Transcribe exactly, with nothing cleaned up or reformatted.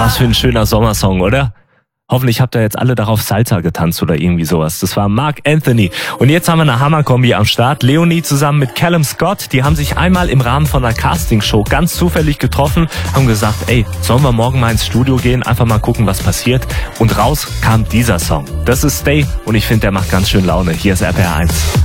Was für ein schöner Sommersong, oder? Hoffentlich habt ihr jetzt alle darauf Salsa getanzt oder irgendwie sowas. Das war Marc Anthony. Und jetzt haben wir eine Hammerkombi am Start. Leonie zusammen mit Callum Scott. Die haben sich einmal im Rahmen von einer Castingshow ganz zufällig getroffen, haben gesagt, ey, sollen wir morgen mal ins Studio gehen, einfach mal gucken, was passiert. Und raus kam dieser Song. Das ist Stay und ich finde, der macht ganz schön Laune. Hier ist R P R eins.